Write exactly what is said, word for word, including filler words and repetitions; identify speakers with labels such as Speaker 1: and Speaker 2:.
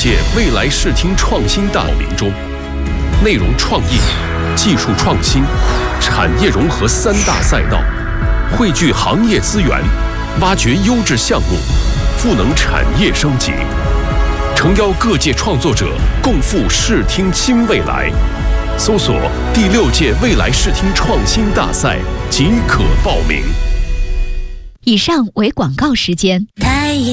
Speaker 1: 届未来视听创新大报名中，内容创意、技术创新、产业融合三大赛道，汇聚行业资源，挖掘优质项目，赋能产业升级，诚邀各界创作者共赴视听新未来。搜索第六届未来视听创新大赛即可报名。
Speaker 2: 以上为广告时间。